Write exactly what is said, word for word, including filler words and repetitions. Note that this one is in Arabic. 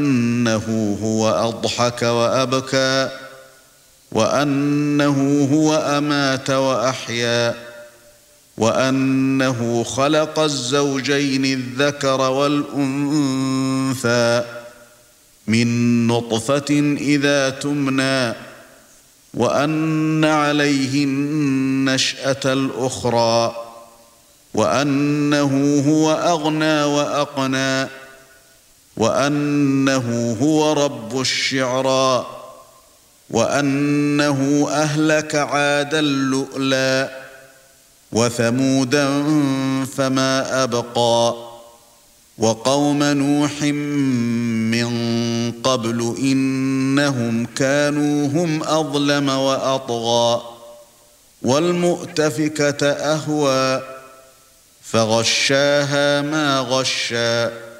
وأنه هو أضحك وأبكى وأنه هو أمات وأحيا وأنه خلق الزوجين الذكر والأنثى من نطفة إذا تمنى وأن عليه النشأة الأخرى وأنه هو أغنى وأقنى وأنه هو رب الشعرى وأنه أهلك عادا اللؤلؤا وثمودا فما أبقى وقوم نوح من قبل إنهم كانوا هم أظلم وأطغى والمؤتفكة أهوى فغشاها ما غشى